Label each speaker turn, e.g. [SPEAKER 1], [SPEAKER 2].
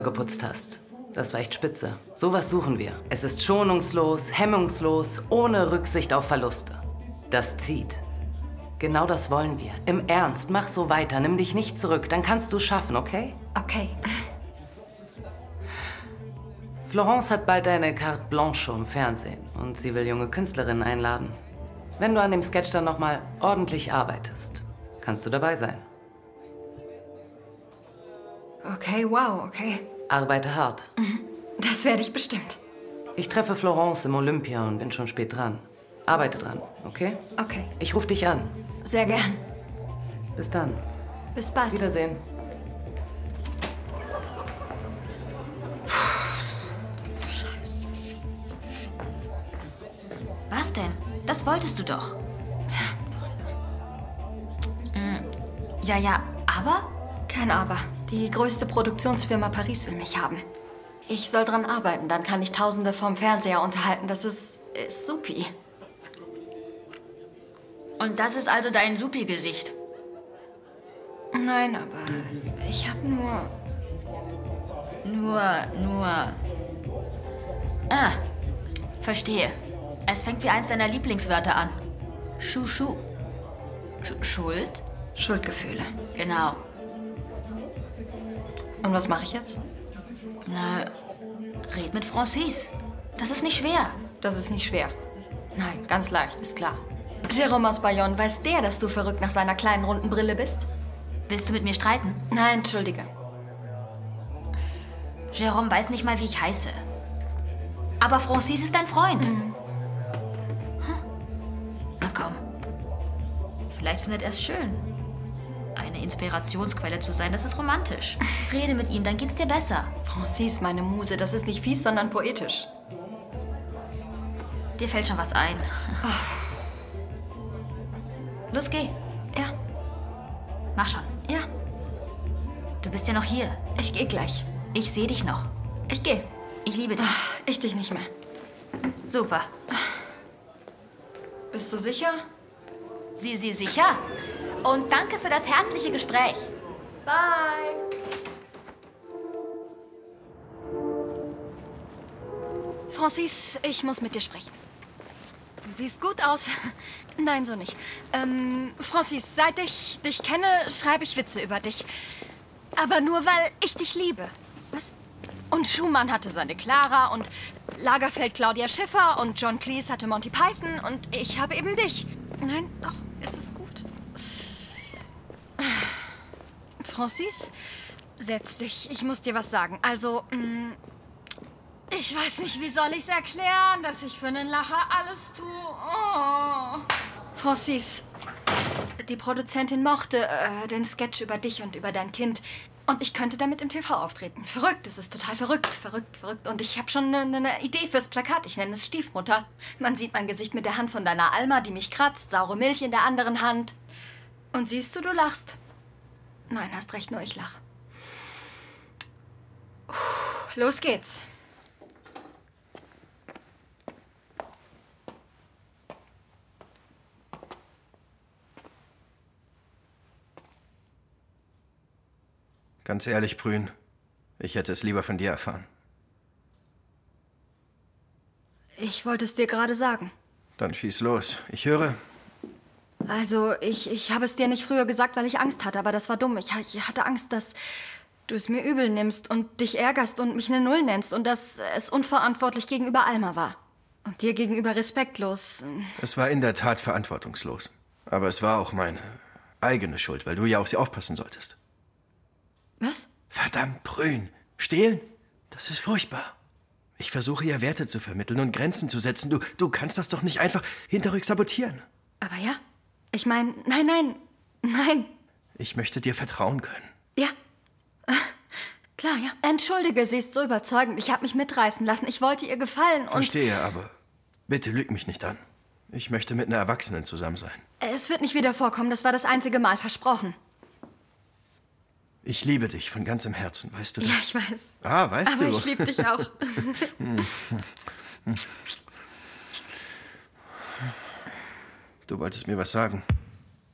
[SPEAKER 1] geputzt hast. Das war echt spitze. Sowas suchen wir. Es ist schonungslos, hemmungslos, ohne Rücksicht auf Verluste. Das zieht. Genau das wollen wir. Im Ernst, mach so weiter, nimm dich nicht zurück, dann kannst du es schaffen, okay?
[SPEAKER 2] Okay.
[SPEAKER 1] Florence hat bald eine Carte Blanche im Fernsehen und sie will junge Künstlerinnen einladen. Wenn du an dem Sketch dann nochmal ordentlich arbeitest, kannst du dabei sein.
[SPEAKER 2] Okay, wow, okay.
[SPEAKER 1] Arbeite hart.
[SPEAKER 2] Das werde ich bestimmt.
[SPEAKER 1] Ich treffe Florence im Olympia und bin schon spät dran. Arbeite dran, okay?
[SPEAKER 2] Okay.
[SPEAKER 1] Ich rufe dich an.
[SPEAKER 2] Sehr gern.
[SPEAKER 1] Bis dann.
[SPEAKER 2] Bis bald.
[SPEAKER 1] Wiedersehen.
[SPEAKER 3] Was denn? Das wolltest du doch. Ja, aber?
[SPEAKER 2] Kein Aber. Die größte Produktionsfirma Paris will mich haben. Ich soll dran arbeiten, dann kann ich Tausende vom Fernseher unterhalten. Das ist supi.
[SPEAKER 3] Und das ist also dein Supi-Gesicht?
[SPEAKER 2] Nein, aber ich habe nur...
[SPEAKER 3] Ah, verstehe. Es fängt wie eins deiner Lieblingswörter an. Schuschu. Schuld?
[SPEAKER 2] Schuldgefühle.
[SPEAKER 3] Genau.
[SPEAKER 2] Und was mache ich jetzt?
[SPEAKER 3] Na, red mit Francis. Das ist nicht schwer.
[SPEAKER 2] Das ist nicht schwer. Nein, ganz leicht, ist klar. Jérôme aus Bayonne, weiß der, dass du verrückt nach seiner kleinen runden Brille bist?
[SPEAKER 3] Willst du mit mir streiten?
[SPEAKER 2] Nein, entschuldige.
[SPEAKER 3] Jérôme weiß nicht mal, wie ich heiße. Aber Francis ist dein Freund. Na komm. Vielleicht findet er es schön. Eine Inspirationsquelle zu sein, das ist romantisch. Rede mit ihm, dann geht's dir besser.
[SPEAKER 2] Francis, meine Muse, das ist nicht fies, sondern poetisch.
[SPEAKER 3] Dir fällt schon was ein. Los, geh.
[SPEAKER 2] Ja.
[SPEAKER 3] Mach schon.
[SPEAKER 2] Ja.
[SPEAKER 3] Du bist ja noch hier.
[SPEAKER 2] Ich gehe gleich.
[SPEAKER 3] Ich sehe dich noch.
[SPEAKER 2] Ich gehe.
[SPEAKER 3] Ich liebe dich.
[SPEAKER 2] Ich dich nicht mehr.
[SPEAKER 3] Super.
[SPEAKER 2] Bist du sicher?
[SPEAKER 3] Sie sicher? Und danke für das herzliche Gespräch.
[SPEAKER 2] Bye. Francis, ich muss mit dir sprechen. Du siehst gut aus. Nein, so nicht. Francis, seit ich dich kenne, schreibe ich Witze über dich. Aber nur, weil ich dich liebe. Was? Und Schumann hatte seine Clara und Lagerfeld Claudia Schiffer und John Cleese hatte Monty Python und ich habe eben dich. Nein, doch, es ist gut. Francis, setz dich. Ich muss dir was sagen. Also, ich weiß nicht, wie soll ich es erklären, dass ich für einen Lacher alles tue. Oh. Francis, die Produzentin mochte den Sketch über dich und über dein Kind. Und ich könnte damit im TV auftreten. Verrückt, es ist total verrückt, verrückt. Und ich habe schon eine Idee fürs Plakat. Ich nenne es Stiefmutter. Man sieht mein Gesicht mit der Hand von deiner Alma, die mich kratzt, saure Milch in der anderen Hand. Und siehst du, du lachst. Nein, hast recht, nur ich lach. Los geht's.
[SPEAKER 4] Ganz ehrlich, Brün, ich hätte es lieber von dir erfahren.
[SPEAKER 2] Ich wollte es dir gerade sagen.
[SPEAKER 4] Dann schieß los. Ich höre.
[SPEAKER 2] Also, ich habe es dir nicht früher gesagt, weil ich Angst hatte, aber das war dumm. Ich hatte Angst, dass du es mir übel nimmst und dich ärgerst und mich eine Null nennst und dass es unverantwortlich gegenüber Alma war. Und dir gegenüber respektlos.
[SPEAKER 4] Es war in der Tat verantwortungslos. Aber es war auch meine eigene Schuld, weil du ja auf sie aufpassen solltest.
[SPEAKER 2] Was?
[SPEAKER 4] Verdammt, Brün. Stehlen? Das ist furchtbar. Ich versuche ja Werte zu vermitteln und Grenzen zu setzen. Du kannst das doch nicht einfach hinterrück sabotieren.
[SPEAKER 2] Aber ja. Ich meine, nein.
[SPEAKER 4] Ich möchte dir vertrauen können.
[SPEAKER 2] Ja. Klar, ja. Entschuldige, sie ist so überzeugend. Ich habe mich mitreißen lassen. Ich wollte ihr gefallen und...
[SPEAKER 4] Verstehe, aber bitte lüg mich nicht an. Ich möchte mit einer Erwachsenen zusammen sein.
[SPEAKER 2] Es wird nicht wieder vorkommen. Das war das einzige Mal. Versprochen.
[SPEAKER 4] Ich liebe dich von ganzem Herzen, weißt du das?
[SPEAKER 2] Ja, ich weiß.
[SPEAKER 4] Ah, weißt du.
[SPEAKER 2] Aber ich liebe dich auch.
[SPEAKER 4] Du wolltest mir was sagen.